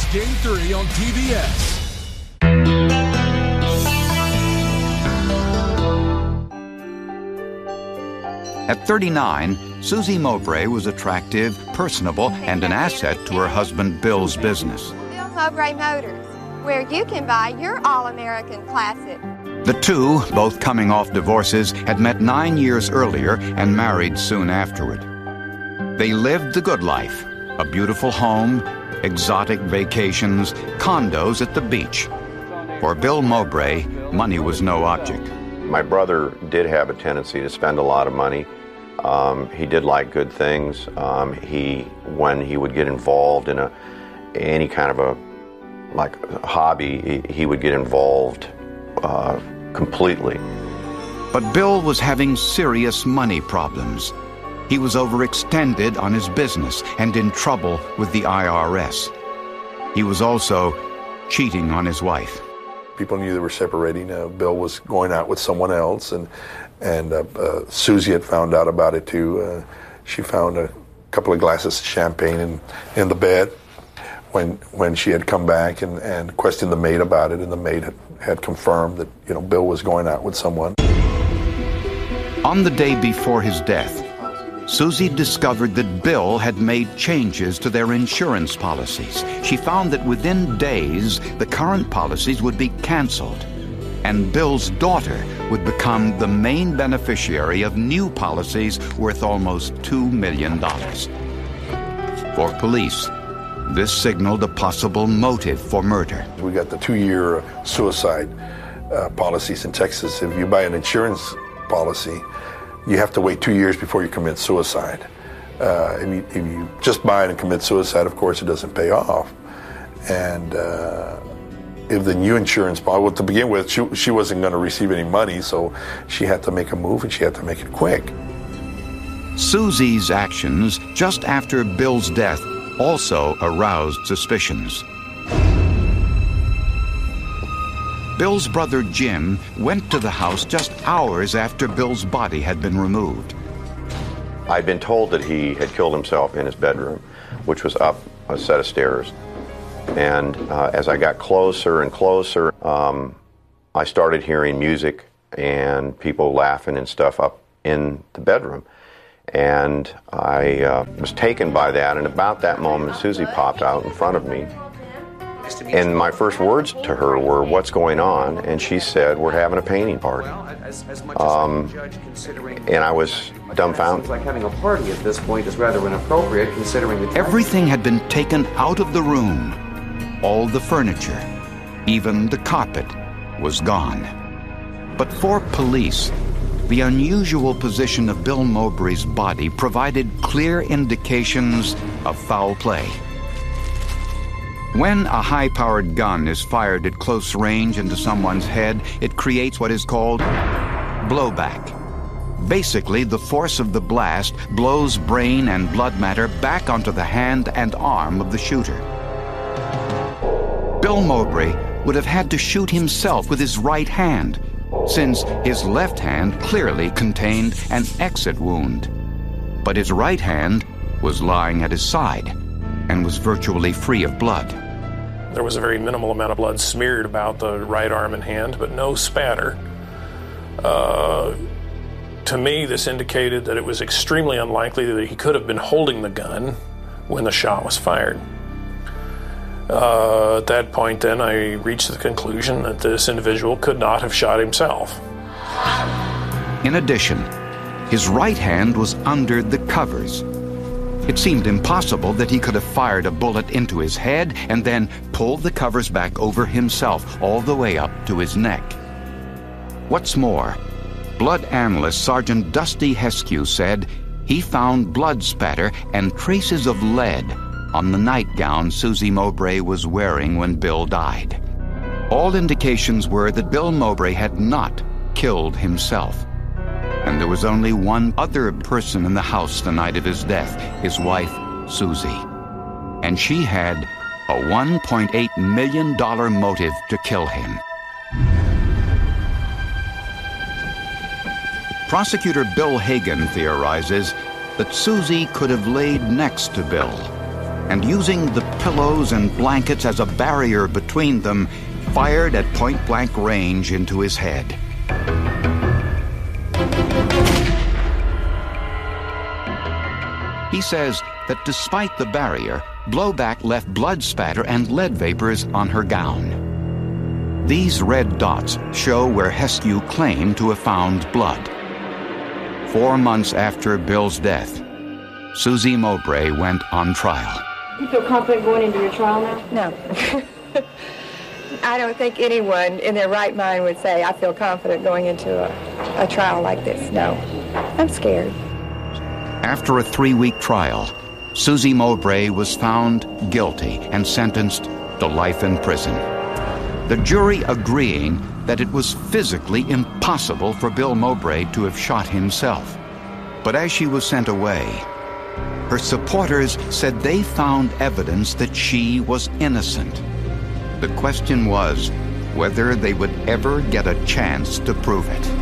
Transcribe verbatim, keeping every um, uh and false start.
Game three on T B S. At thirty-nine, Susie Mowbray was attractive, personable, and an asset to her husband Bill's business. Bill Mowbray Motors, where you can buy your All-American Classic. The two, both coming off divorces, had met nine years earlier and married soon afterward. They lived the good life, a beautiful home, exotic vacations, condos at the beach. For Bill Mowbray, money was no object. My brother did have a tendency to spend a lot of money. Um, he did like good things. Um, he, when he would get involved in a any kind of a like a hobby, he, he would get involved uh, completely. But Bill was having serious money problems. He was overextended on his business and in trouble with the I R S. He was also cheating on his wife. People knew they were separating. Uh, Bill was going out with someone else, and and uh, uh, Susie had found out about it too. Uh, she found a couple of glasses of champagne in, in the bed when when she had come back and, and questioned the maid about it, and the maid had, had confirmed that you know Bill was going out with someone. On the day before his death, Susie discovered that Bill had made changes to their insurance policies. She found that within days, the current policies would be canceled, and Bill's daughter would become the main beneficiary of new policies worth almost two million dollars. For police, this signaled a possible motive for murder. We got the two-year suicide uh, policies in Texas. If you buy an insurance policy, you have to wait two years before you commit suicide. Uh, if, you, if you just buy it and commit suicide, of course, it doesn't pay off. And uh, if the new insurance policy, well, to begin with, she, she wasn't going to receive any money, so she had to make a move, and she had to make it quick. Susie's actions just after Bill's death also aroused suspicions. Bill's brother Jim went to the house just hours after Bill's body had been removed. I'd been told that he had killed himself in his bedroom, which was up a set of stairs. And uh, as I got closer and closer, um, I started hearing music and people laughing and stuff up in the bedroom. And I uh, was taken by that, and about that moment, Susie popped out in front of me. And my first words to her were, "What's going on?" And she said, "We're having a painting party." Um, and I was dumbfounded. Like having a party at this point is rather inappropriate, considering that everything had been taken out of the room. All the furniture, even the carpet, was gone. But for police, the unusual position of Bill Mowbray's body provided clear indications of foul play. When a high-powered gun is fired at close range into someone's head, it creates what is called blowback. Basically, the force of the blast blows brain and blood matter back onto the hand and arm of the shooter. Bill Mowbray would have had to shoot himself with his right hand, since his left hand clearly contained an exit wound. But his right hand was lying at his side and was virtually free of blood. There was a very minimal amount of blood smeared about the right arm and hand, but no spatter. Uh, to me, this indicated that it was extremely unlikely that he could have been holding the gun when the shot was fired. Uh, at that point, then, I reached the conclusion that this individual could not have shot himself. In addition, his right hand was under the covers. It seemed impossible that he could have fired a bullet into his head and then pulled the covers back over himself all the way up to his neck. What's more, blood analyst Sergeant Dusty Heskew said he found blood spatter and traces of lead on the nightgown Susie Mowbray was wearing when Bill died. All indications were that Bill Mowbray had not killed himself. And there was only one other person in the house the night of his death, his wife, Susie. And she had a one point eight million dollars motive to kill him. Prosecutor Bill Hagan theorizes that Susie could have laid next to Bill, and using the pillows and blankets as a barrier between them, fired at point-blank range into his head. He says that despite the barrier, blowback left blood spatter and lead vapors on her gown. These red dots show where Heskew claimed to have found blood. Four months after Bill's death, Susie Mowbray went on trial. You feel confident going into your trial now? No. I don't think anyone in their right mind would say, I feel confident going into a, a trial like this. No. I'm scared. After a three-week trial, Susie Mowbray was found guilty and sentenced to life in prison. The jury agreeing that it was physically impossible for Bill Mowbray to have shot himself. But as she was sent away, her supporters said they found evidence that she was innocent. The question was whether they would ever get a chance to prove it.